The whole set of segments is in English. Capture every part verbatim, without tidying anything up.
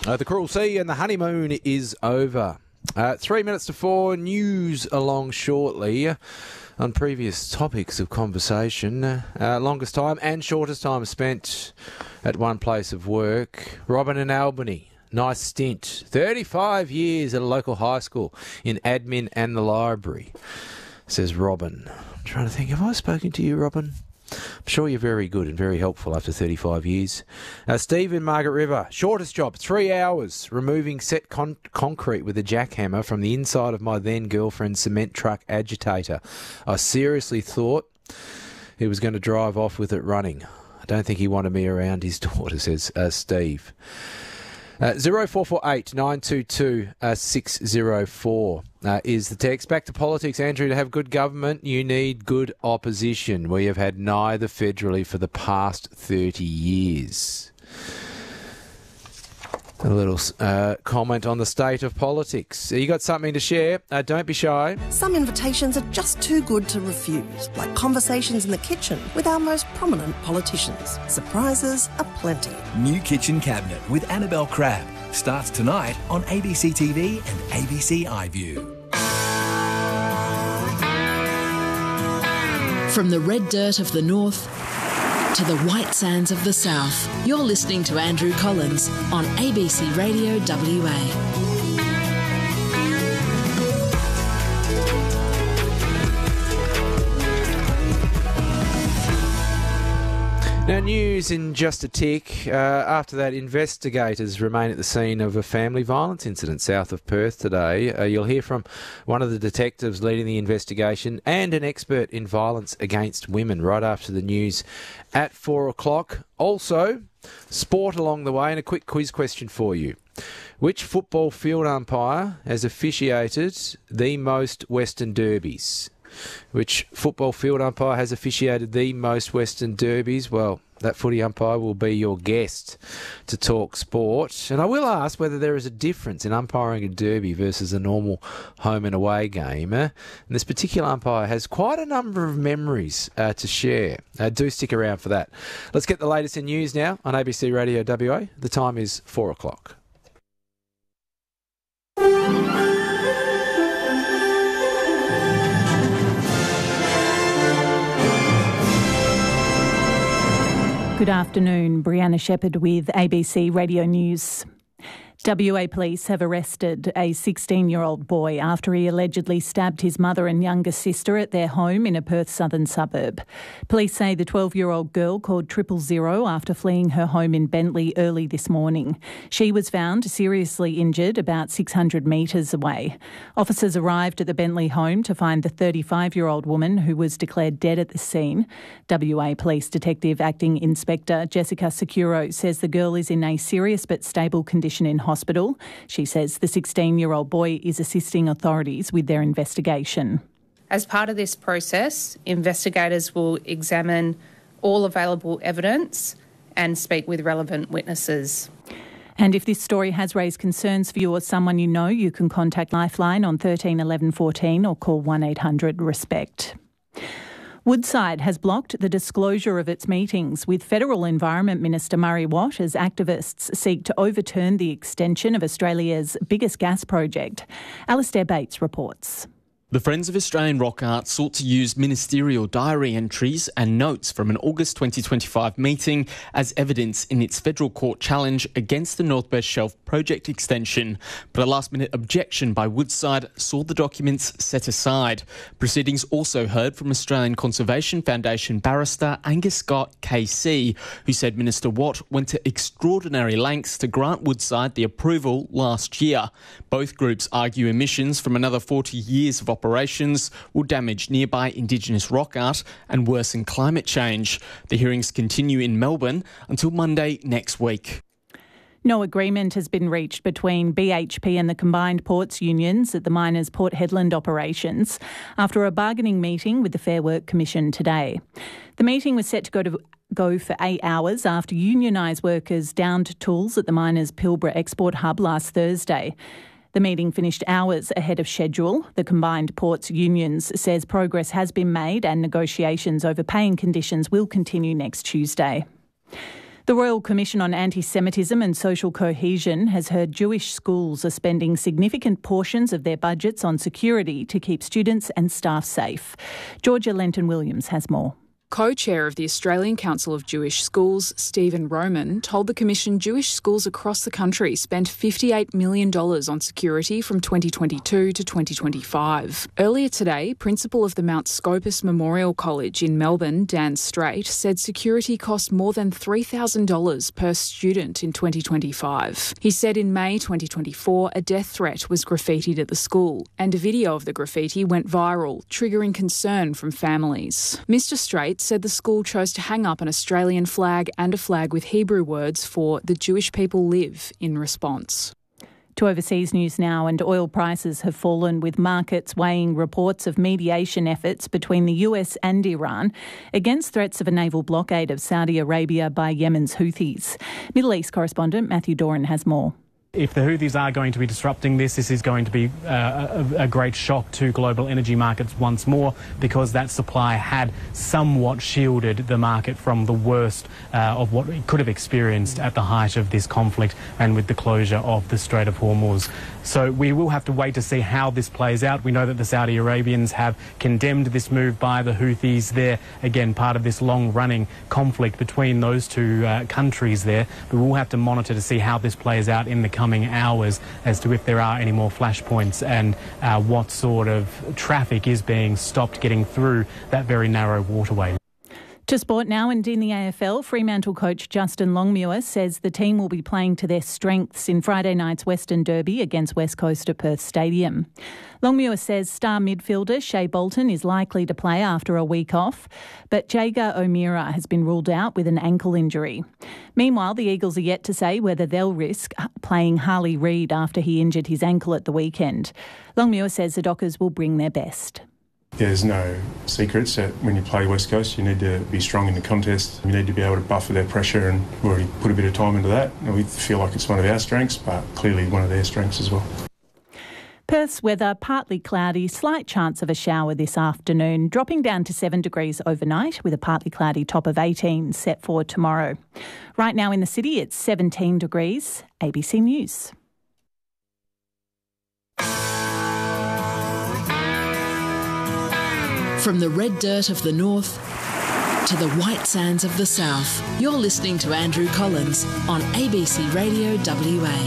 Uh, the Cruel Sea and the honeymoon is over. Uh, three minutes to four, news along shortly on previous topics of conversation. Uh, longest time and shortest time spent at one place of work. Robin in Albany, nice stint. thirty-five years at a local high school in admin and the library, says Robin. I'm trying to think, have I spoken to you, Robin? I'm sure you're very good and very helpful after thirty-five years. Uh, Steve in Margaret River, shortest job, three hours, removing set con- concrete with a jackhammer from the inside of my then girlfriend's cement truck agitator. I seriously thought he was going to drive off with it running. I don't think he wanted me around his daughter, says uh, Steve. Uh, zero four four eight nine two two six zero four uh, is the text. Back to politics, Andrew. To have good government, you need good opposition. We have had neither federally for the past thirty years. A little uh, comment on the state of politics. You got something to share? Uh, don't be shy. Some invitations are just too good to refuse, like conversations in the kitchen with our most prominent politicians. Surprises aplenty. New Kitchen Cabinet with Annabelle Crabb starts tonight on A B C T V and A B C iView. From the red dirt of the north to the white sands of the south, you're listening to Andrew Collins on A B C Radio W A. Now, news in just a tick. Uh, after that, investigators remain at the scene of a family violence incident south of Perth today. Uh, you'll hear from one of the detectives leading the investigation and an expert in violence against women right after the news at four o'clock. Also, sport along the way and a quick quiz question for you. Which football field umpire has officiated the most Western derbies? Which football field umpire has officiated the most Western derbies? Well, that footy umpire will be your guest to talk sport. And I will ask whether there is a difference in umpiring a derby versus a normal home and away game. Uh, and this particular umpire has quite a number of memories uh, to share. Uh, do stick around for that. Let's get the latest in news now on A B C Radio W A. The time is four o'clock. Good afternoon, Brianna Shepherd with A B C Radio News. W A police have arrested a sixteen-year-old boy after he allegedly stabbed his mother and younger sister at their home in a Perth southern suburb. Police say the twelve-year-old girl called triple zero after fleeing her home in Bentley early this morning. She was found seriously injured about six hundred metres away. Officers arrived at the Bentley home to find the thirty-five-year-old woman who was declared dead at the scene. W A Police Detective Acting Inspector Jessica Securo says the girl is in a serious but stable condition in hospital. She says the sixteen-year-old boy is assisting authorities with their investigation. As part of this process, investigators will examine all available evidence and speak with relevant witnesses. And if this story has raised concerns for you or someone you know, you can contact Lifeline on thirteen eleven fourteen or call one eight hundred RESPECT. Woodside has blocked the disclosure of its meetings with Federal Environment Minister Murray Watt as activists seek to overturn the extension of Australia's biggest gas project. Alistair Bates reports. The Friends of Australian Rock Art sought to use ministerial diary entries and notes from an August twenty twenty-five meeting as evidence in its federal court challenge against the North West Shelf project extension. But a last-minute objection by Woodside saw the documents set aside. Proceedings also heard from Australian Conservation Foundation barrister Angus Scott K C, who said Minister Watt went to extraordinary lengths to grant Woodside the approval last year. Both groups argue emissions from another forty years of operations will damage nearby Indigenous rock art and worsen climate change. The hearings continue in Melbourne until Monday next week. No agreement has been reached between B H P and the combined ports unions at the miners' Port Hedland operations after a bargaining meeting with the Fair Work Commission today. The meeting was set to go to go for eight hours after unionised workers downed tools at the miners' Pilbara export hub last Thursday. The meeting finished hours ahead of schedule. The combined ports unions says progress has been made and negotiations over pay and conditions will continue next Tuesday. The Royal Commission on Anti-Semitism and Social Cohesion has heard Jewish schools are spending significant portions of their budgets on security to keep students and staff safe. Georgia Lenton-Williams has more. Co-chair of the Australian Council of Jewish Schools, Stephen Roman, told the Commission Jewish schools across the country spent fifty-eight million dollars on security from twenty twenty-two to twenty twenty-five. Earlier today, principal of the Mount Scopus Memorial College in Melbourne, Dan Straight, said security cost more than three thousand dollars per student in twenty twenty-five. He said in May twenty twenty-four, a death threat was graffitied at the school, and a video of the graffiti went viral, triggering concern from families. Mister Straight said the school chose to hang up an Australian flag and a flag with Hebrew words for "the Jewish people live" in response. To overseas news now, and oil prices have fallen with markets weighing reports of mediation efforts between the U S and Iran against threats of a naval blockade of Saudi Arabia by Yemen's Houthis. Middle East correspondent Matthew Doran has more. If the Houthis are going to be disrupting this, this is going to be uh, a, a great shock to global energy markets once more, because that supply had somewhat shielded the market from the worst uh, of what it could have experienced at the height of this conflict and with the closure of the Strait of Hormuz. So we will have to wait to see how this plays out. We know that the Saudi Arabians have condemned this move by the Houthis. They're, again, part of this long-running conflict between those two uh, countries there. But we'll have to monitor to see how this plays out in the coming hours as to if there are any more flashpoints and uh, what sort of traffic is being stopped getting through that very narrow waterway. To sport now, and in the A F L, Fremantle coach Justin Longmuir says the team will be playing to their strengths in Friday night's Western Derby against West Coast at Perth Stadium. Longmuir says star midfielder Shea Bolton is likely to play after a week off, but Jager O'Meara has been ruled out with an ankle injury. Meanwhile, the Eagles are yet to say whether they'll risk playing Harley Reid after he injured his ankle at the weekend. Longmuir says the Dockers will bring their best. There's no secrets that when you play West Coast, you need to be strong in the contest. You need to be able to buffer their pressure, and we've already put a bit of time into that. And we feel like it's one of our strengths, but clearly one of their strengths as well. Perth's weather, partly cloudy, slight chance of a shower this afternoon, dropping down to seven degrees overnight with a partly cloudy top of eighteen set for tomorrow. Right now in the city, it's seventeen degrees. A B C News. From the red dirt of the north to the white sands of the south, you're listening to Andrew Collins on A B C Radio W A.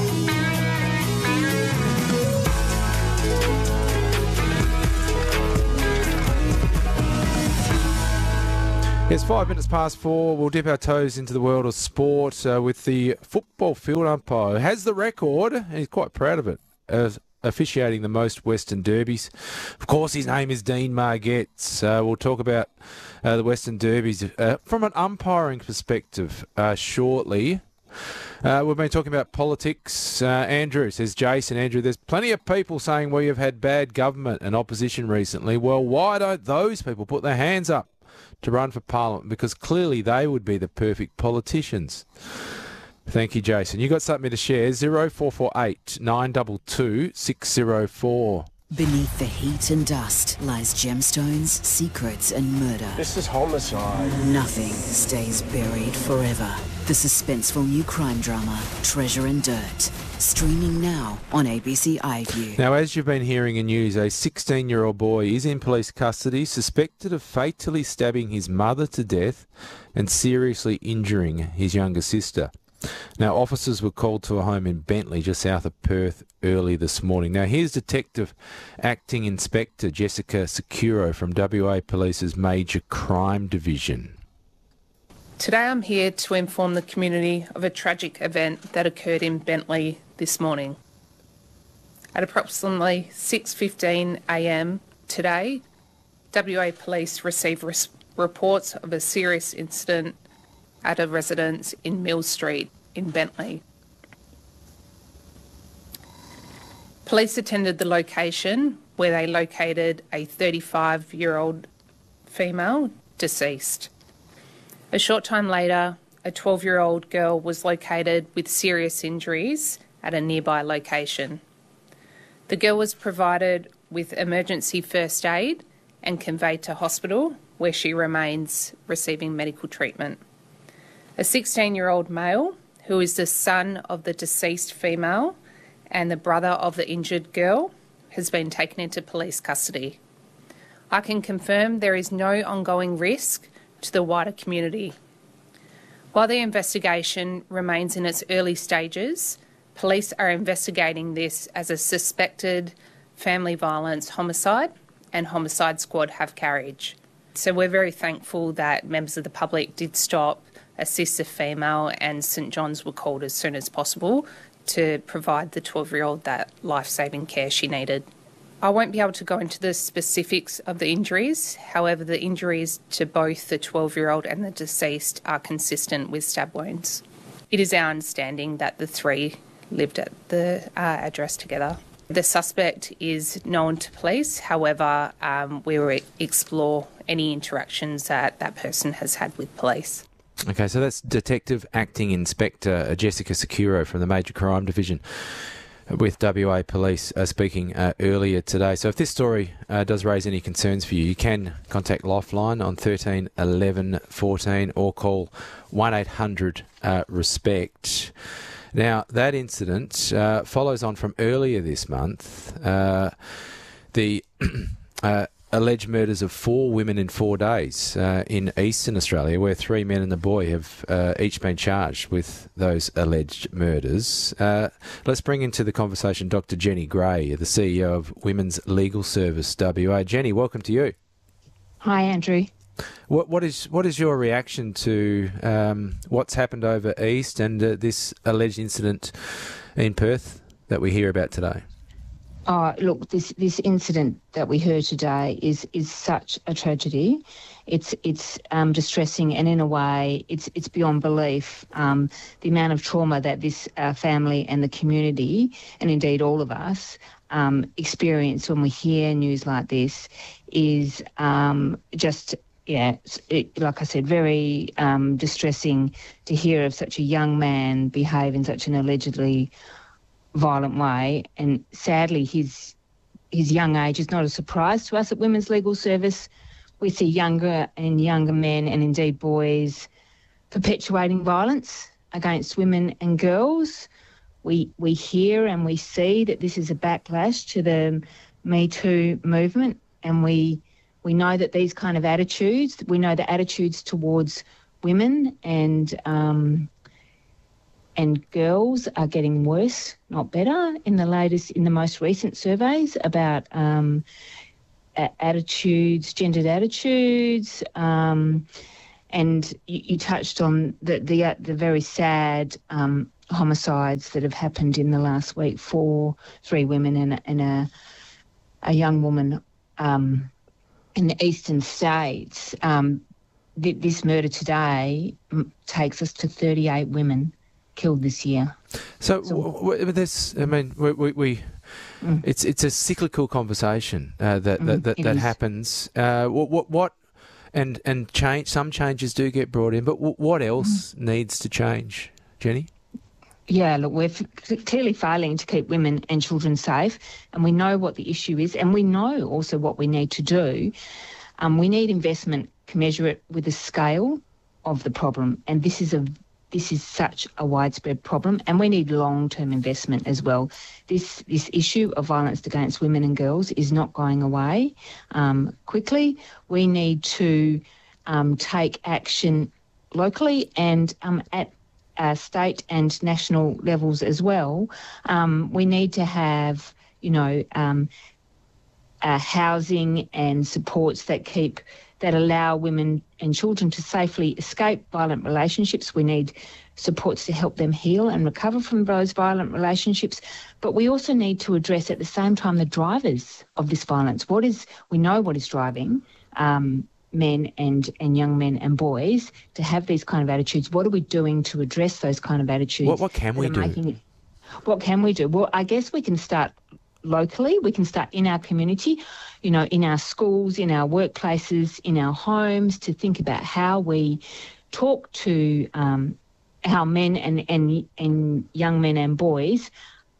It's five minutes past four. We'll dip our toes into the world of sport uh, with the football field umpire who has the record, and he's quite proud of it, of officiating the most Western Derbies. Of course, his name is Dean Margetts. Uh, we'll talk about uh, the Western Derbies uh, from an umpiring perspective uh, shortly. Uh, we've been talking about politics. Uh, Andrew, says Jason. Andrew, there's plenty of people saying we have had bad government and opposition recently. Well, why don't those people put their hands up to run for Parliament? Because clearly they would be the perfect politicians. Thank you, Jason. You got something to share? zero four four eight nine two two six zero four. Beneath the heat and dust lies gemstones, secrets and murder. This is homicide. Nothing stays buried forever. The suspenseful new crime drama, Treasure and Dirt. Streaming now on A B C iView. Now, as you've been hearing in news, a sixteen-year-old boy is in police custody, suspected of fatally stabbing his mother to death and seriously injuring his younger sister. Now, officers were called to a home in Bentley, just south of Perth, early this morning. Now, here's Detective Acting Inspector Jessica Securo from W A Police's Major Crime Division. Today I'm here to inform the community of a tragic event that occurred in Bentley this morning. At approximately six fifteen a m today, W A Police received res- reports of a serious incident at a residence in Mill Street in Bentley. Police attended the location where they located a thirty-five-year-old female deceased. A short time later, a twelve-year-old girl was located with serious injuries at a nearby location. The girl was provided with emergency first aid and conveyed to hospital, where she remains receiving medical treatment. A sixteen-year-old male who is the son of the deceased female and the brother of the injured girl has been taken into police custody. I can confirm there is no ongoing risk to the wider community. While the investigation remains in its early stages, police are investigating this as a suspected family violence homicide, and Homicide Squad have carriage. So we're very thankful that members of the public did stop, assist the female, and St John's were called as soon as possible to provide the twelve-year-old that life-saving care she needed. I won't be able to go into the specifics of the injuries. However, the injuries to both the twelve-year-old and the deceased are consistent with stab wounds. It is our understanding that the three lived at the uh, address together. The suspect is known to police. However, um, we will explore any interactions that that person has had with police. Okay, so that's Detective Acting Inspector Jessica Securo from the Major Crime Division with W A Police uh, speaking uh, earlier today. So if this story uh, does raise any concerns for you, you can contact Lifeline on thirteen eleven fourteen or call one eight hundred RESPECT. Now, that incident uh, follows on from earlier this month, uh, the uh, alleged murders of four women in four days uh, in eastern Australia, where three men and a boy have uh, each been charged with those alleged murders. Uh, let's bring into the conversation Doctor Jenny Gray, the C E O of Women's Legal Service W A. Jenny, welcome to you. Hi, Andrew. What what is what is your reaction to um, what's happened over east and uh, this alleged incident in Perth that we hear about today? Oh, look, this this incident that we heard today is is such a tragedy. It's it's um, distressing, and in a way, it's it's beyond belief. Um, the amount of trauma that this uh, family and the community, and indeed all of us, um, experience when we hear news like this is um, just. Yeah, it, like I said, very um, distressing to hear of such a young man behave in such an allegedly violent way. And sadly, his his young age is not a surprise to us at Women's Legal Service. We see younger and younger men, and indeed boys, perpetuating violence against women and girls. We we hear and we see that this is a backlash to the Me Too movement, and we we know that these kind of attitudes, we know the attitudes towards women and um, and girls are getting worse, not better, in the latest, in the most recent surveys about um, a- attitudes, gendered attitudes, um, and you, you touched on the the, uh, the very sad um, homicides that have happened in the last week. Four, three women and, a- and a a young woman um, in the eastern states. Um, th- this murder today m- takes us to thirty-eight women killed this year. So, so w- w- this, I mean, we, we, we mm. it's it's a cyclical conversation uh, that, mm, that that, that happens. Uh, what, what what and and change. Some changes do get brought in, but w- what else mm. needs to change, Jenny? Yeah, look, we're f- clearly failing to keep women and children safe, and we know what the issue is, and we know also what we need to do. Um, we need investment commensurate with the scale of the problem, and this is a this is such a widespread problem, and we need long-term investment as well. This this issue of violence against women and girls is not going away um, quickly. We need to um, take action locally and um, at Uh, state and national levels as well. Um, we need to have, you know, um, uh, housing and supports that keep, that allow women and children to safely escape violent relationships. We need supports to help them heal and recover from those violent relationships. But we also need to address at the same time the drivers of this violence. What is, we know what is driving um, men and, and young men and boys to have these kind of attitudes. What are we doing to address those kind of attitudes? What, what can we do? It, what can we do? Well, I guess we can start locally. We can start in our community, you know, in our schools, in our workplaces, in our homes, to think about how we talk to um, how men and, and, and young men and boys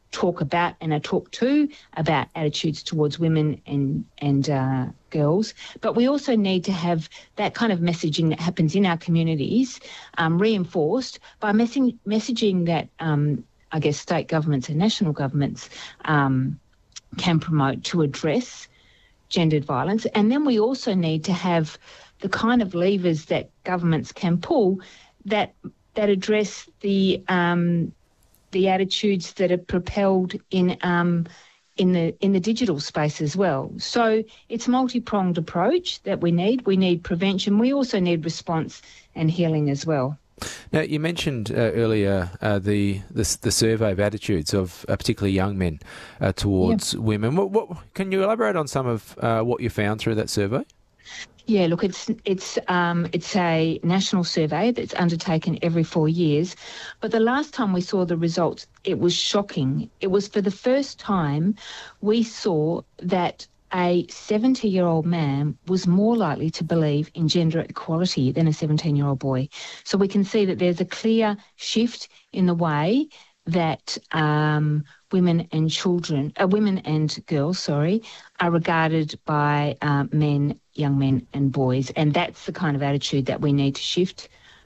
talk about and are talked to about attitudes towards women and and uh, girls. But we also need to have that kind of messaging that happens in our communities um, reinforced by messing, messaging that, um, I guess, state governments and national governments um, can promote to address gendered violence. And then we also need to have the kind of levers that governments can pull that that address the um, the attitudes that are propelled in um, in the in the digital space as well. So it's a multi-pronged approach that we need. We need prevention. We also need response and healing as well. Now, you mentioned uh, earlier uh, the, the the survey of attitudes of uh, particularly young men uh, towards yeah. women. What, what, can you elaborate on some of uh, what you found through that survey? Yeah, look, it's it's um, it's a national survey that's undertaken every four years. But the last time we saw the results, it was shocking. It was for the first time we saw that a seventy-year-old man was more likely to believe in gender equality than a seventeen-year-old boy. So we can see that there's a clear shift in the way that um, women and children, uh, women and girls, sorry, are regarded by uh, men, young men and boys. And that's the kind of attitude that we need to shift.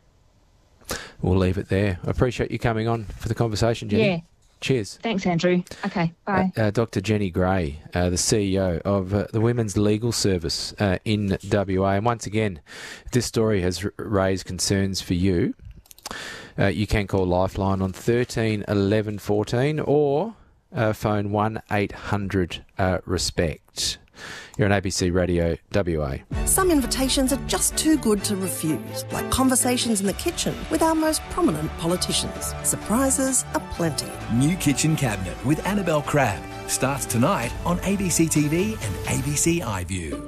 We'll leave it there. I appreciate you coming on for the conversation, Jenny. Yeah. Cheers. Thanks, Andrew. Okay, bye. Uh, uh, Doctor Jenny Gray, uh, the C E O of uh, the Women's Legal Service uh, in W A. And once again, if this story has r- raised concerns for you, uh, you can call Lifeline on thirteen eleven fourteen or uh, phone one eight hundred uh, RESPECT. You're on A B C Radio W A. Some invitations are just too good to refuse, like conversations in the kitchen with our most prominent politicians. Surprises aplenty. New Kitchen Cabinet with Annabelle Crabb starts tonight on A B C T V and A B C iView.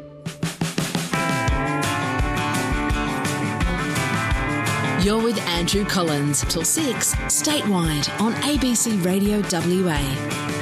You're with Andrew Collins till six, statewide on A B C Radio W A.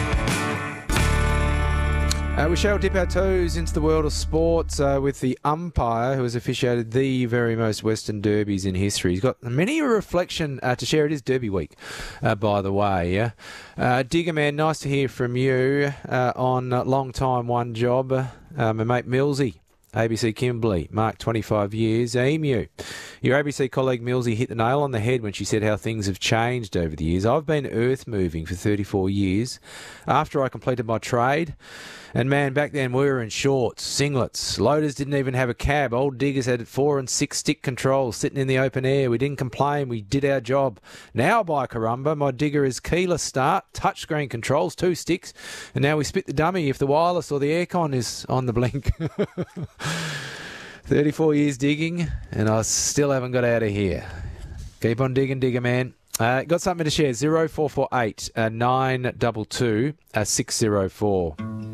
Uh, we shall dip our toes into the world of sports uh, with the umpire who has officiated the very most Western derbies in history. He's got many a reflection uh, to share. It is Derby week, uh, by the way. Yeah? Uh, Digger Man, nice to hear from you uh, on uh, Long Time One Job. Uh, my mate Millsy, A B C Kimberley, marked twenty-five years. Emu, your A B C colleague Millsy hit the nail on the head when she said how things have changed over the years. I've been earth moving for thirty-four years after I completed my trade. And man, back then we were in shorts, singlets. Loaders didn't even have a cab. Old diggers had four and six stick controls sitting in the open air. We didn't complain. We did our job. Now by carumba, my digger is keyless start, touchscreen controls, two sticks. And now we spit the dummy if the wireless or the aircon is on the blink. thirty-four years digging and I still haven't got out of here. Keep on digging, digger man. Uh, got something to share. zero four four eight uh, nine two two uh, six zero four.